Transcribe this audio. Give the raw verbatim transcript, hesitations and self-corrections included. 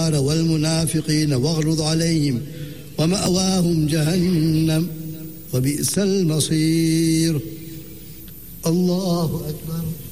والمنافقين واغلظ عليهم ومأواهم جهنم وبئس المصير. الله أكبر.